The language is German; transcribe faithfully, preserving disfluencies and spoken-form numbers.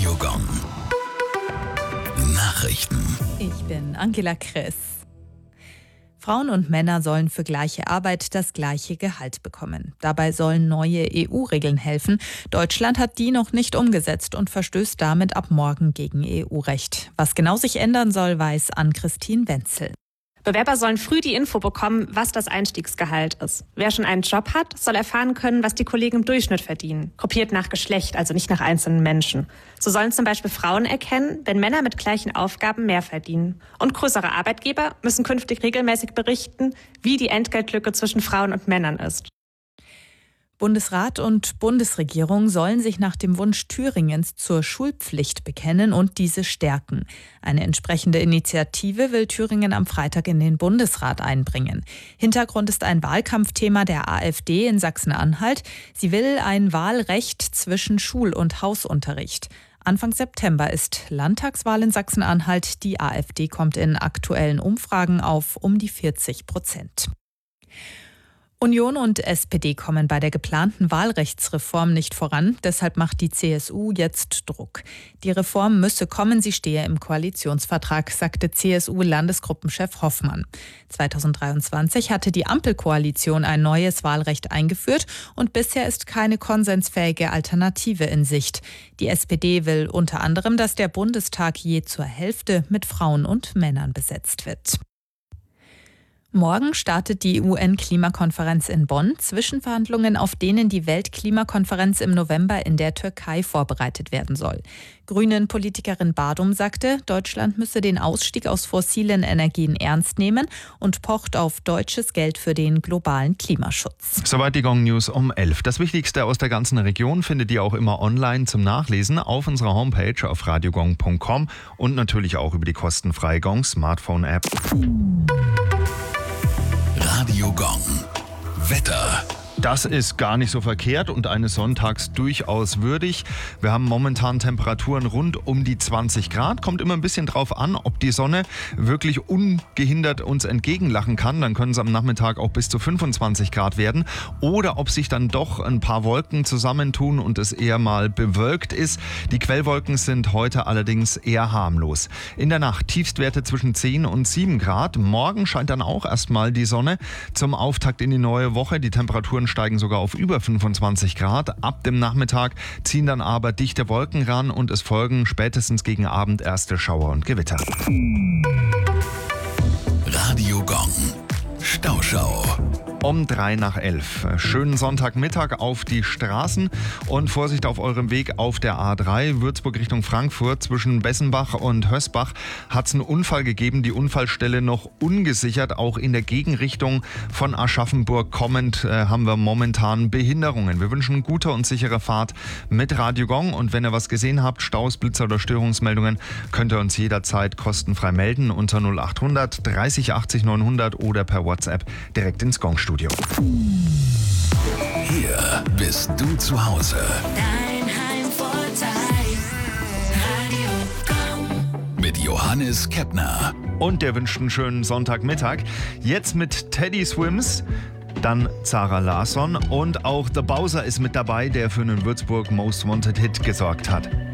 Radiogong. Nachrichten. Ich bin Angela Chris. Frauen und Männer sollen für gleiche Arbeit das gleiche Gehalt bekommen. Dabei sollen neue E U-Regeln helfen. Deutschland hat die noch nicht umgesetzt und verstößt damit ab morgen gegen E U-Recht. Was genau sich ändern soll, weiß Ann-Christine Wenzel. Bewerber sollen früh die Info bekommen, was das Einstiegsgehalt ist. Wer schon einen Job hat, soll erfahren können, was die Kollegen im Durchschnitt verdienen. Gruppiert nach Geschlecht, also nicht nach einzelnen Menschen. So sollen zum Beispiel Frauen erkennen, wenn Männer mit gleichen Aufgaben mehr verdienen. Und größere Arbeitgeber müssen künftig regelmäßig berichten, wie die Entgeltlücke zwischen Frauen und Männern ist. Bundesrat und Bundesregierung sollen sich nach dem Wunsch Thüringens zur Schulpflicht bekennen und diese stärken. Eine entsprechende Initiative will Thüringen am Freitag in den Bundesrat einbringen. Hintergrund ist ein Wahlkampfthema der AfD in Sachsen-Anhalt. Sie will ein Wahlrecht zwischen Schul- und Hausunterricht. Anfang September ist Landtagswahl in Sachsen-Anhalt. Die AfD kommt in aktuellen Umfragen auf um die vierzig Prozent. Union und S P D kommen bei der geplanten Wahlrechtsreform nicht voran. Deshalb macht die C S U jetzt Druck. Die Reform müsse kommen, sie stehe im Koalitionsvertrag, sagte C S U-Landesgruppenchef Hoffmann. zweitausenddreiundzwanzig hatte die Ampelkoalition ein neues Wahlrecht eingeführt und bisher ist keine konsensfähige Alternative in Sicht. Die S P D will unter anderem, dass der Bundestag je zur Hälfte mit Frauen und Männern besetzt wird. Morgen startet die U N-Klimakonferenz in Bonn. Zwischenverhandlungen, auf denen die Weltklimakonferenz im November in der Türkei vorbereitet werden soll. Grünen-Politikerin Badum sagte, Deutschland müsse den Ausstieg aus fossilen Energien ernst nehmen und pocht auf deutsches Geld für den globalen Klimaschutz. Soweit die Gong News um elf. Das Wichtigste aus der ganzen Region findet ihr auch immer online zum Nachlesen auf unserer Homepage auf radiogong punkt com und natürlich auch über die kostenfreie Gong Smartphone-App. Radiogong. Wetter. Das ist gar nicht so verkehrt und eines Sonntags durchaus würdig. Wir haben momentan Temperaturen rund um die zwanzig Grad. Kommt immer ein bisschen drauf an, ob die Sonne wirklich ungehindert uns entgegenlachen kann. Dann können es am Nachmittag auch bis zu fünfundzwanzig Grad werden. Oder ob sich dann doch ein paar Wolken zusammentun und es eher mal bewölkt ist. Die Quellwolken sind heute allerdings eher harmlos. In der Nacht Tiefstwerte zwischen zehn und sieben Grad. Morgen scheint dann auch erstmal die Sonne zum Auftakt in die neue Woche. Die Temperaturen steigen sogar auf über fünfundzwanzig Grad. Ab dem Nachmittag ziehen dann aber dichte Wolken ran und es folgen spätestens gegen Abend erste Schauer und Gewitter. Radiogong. Stauschau. Um drei nach elf. Schönen Sonntagmittag auf die Straßen und Vorsicht auf eurem Weg auf der A drei. Würzburg Richtung Frankfurt zwischen Bessenbach und Hösbach hat es einen Unfall gegeben. Die Unfallstelle noch ungesichert. Auch in der Gegenrichtung von Aschaffenburg kommend äh, haben wir momentan Behinderungen. Wir wünschen gute und sichere Fahrt mit Radiogong. Und wenn ihr was gesehen habt, Staus, Blitzer oder Störungsmeldungen, könnt ihr uns jederzeit kostenfrei melden unter null achthundert dreißig achtzig neunhundert oder per WhatsApp direkt ins Gongstudio. Hier bist du zu Hause. Dein Heimvorteil. Radiogong. Mit Johannes Keppner. Und der wünscht einen schönen Sonntagmittag. Jetzt mit Teddy Swims, dann Zara Larsson und auch The Bowser ist mit dabei, der für einen Würzburg Most Wanted Hit gesorgt hat.